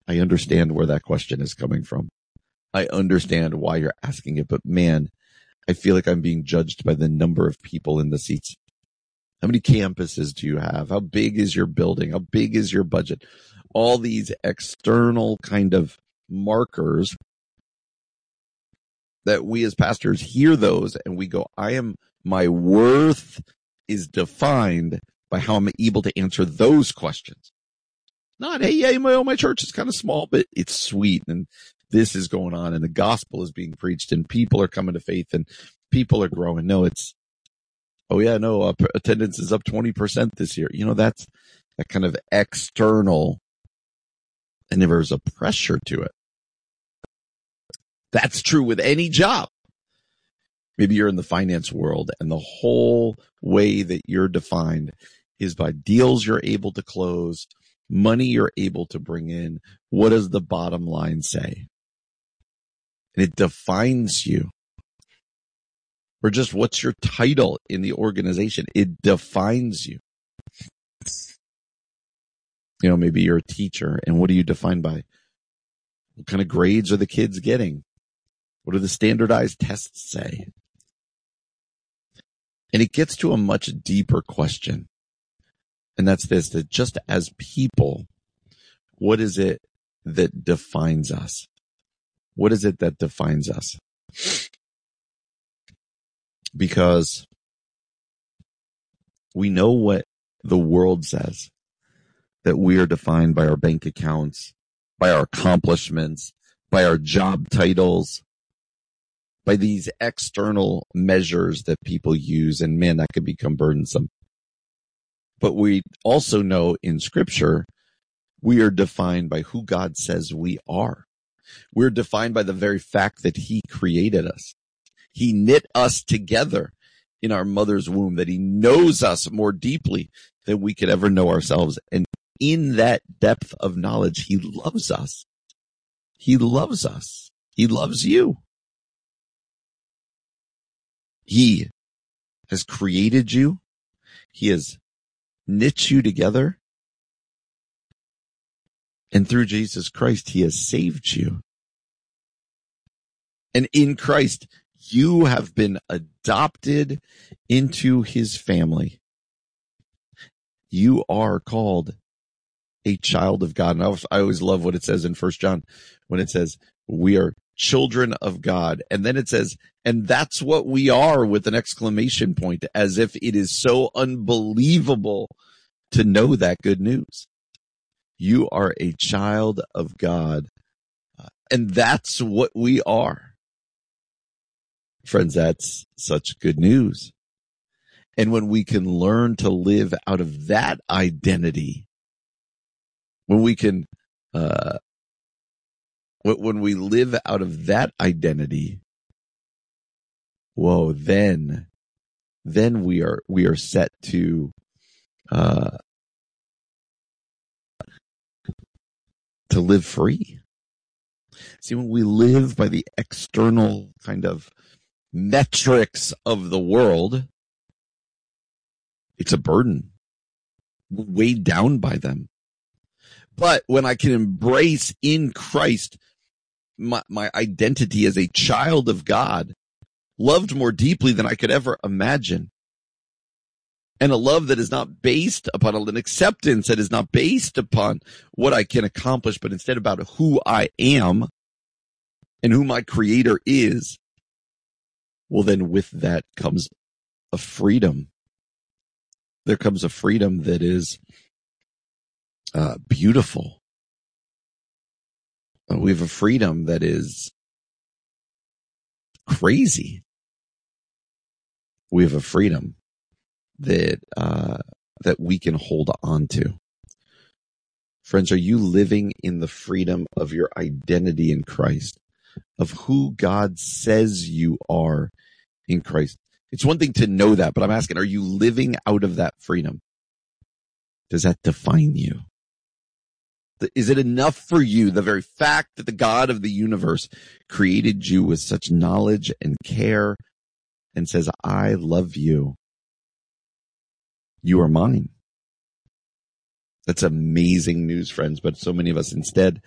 I understand where that question is coming from. I understand why you're asking it, but man, I feel like I'm being judged by the number of people in the seats. How many campuses do you have? How big is your building? How big is your budget? All these external kind of markers that we as pastors hear those and we go, my worth is defined by how I'm able to answer those questions. Not, hey, yeah, my church is kind of small, but it's sweet and this is going on and the gospel is being preached and people are coming to faith and people are growing. No, it's, oh yeah, no, attendance is up 20% this year. That's that kind of external, and there's a pressure to it. That's true with any job. Maybe you're in the finance world and the whole way that you're defined is by deals you're able to close, money you're able to bring in. What does the bottom line say? And it defines you. Or just what's your title in the organization? It defines you. Maybe you're a teacher, and what are you defined by? What kind of grades are the kids getting? What do the standardized tests say? And it gets to a much deeper question. And that's this, that just as people, what is it that defines us? What is it that defines us? Because we know what the world says, that we are defined by our bank accounts, by our accomplishments, by our job titles, by these external measures that people use. And man, that could become burdensome. But we also know in Scripture, we are defined by who God says we are. We're defined by the very fact that He created us. He knit us together in our mother's womb, that He knows us more deeply than we could ever know ourselves. And in that depth of knowledge, He loves us. He loves us. He loves you. He has created you. He has knit you together. And through Jesus Christ, He has saved you. And in Christ, you have been adopted into His family. You are called a child of God. And I always love what it says in 1 John when it says, we are children of God. And then it says, and that's what we are, with an exclamation point, as if it is so unbelievable to know that good news. You are a child of God. And that's what we are. Friends, that's such good news. And when we can learn to live out of that identity, when we can, when we live out of that identity, whoa, then we are set to live free. See, when we live by the external kind of metrics of the world, it's a burden. We're weighed down by them. But when I can embrace in Christ my identity as a child of God, loved more deeply than I could ever imagine, and a love that is not based upon an acceptance that is not based upon what I can accomplish, but instead about who I am and who my Creator is, well, then with that comes a freedom. There comes a freedom that is beautiful. We have a freedom that is crazy. We have a freedom that we can hold on to. Friends, are you living in the freedom of your identity in Christ, of who God says you are in Christ? It's one thing to know that, but I'm asking, are you living out of that freedom? Does that define you? Is it enough for you, the very fact that the God of the universe created you with such knowledge and care and says, I love you. You are mine. That's amazing news, friends. But so many of us instead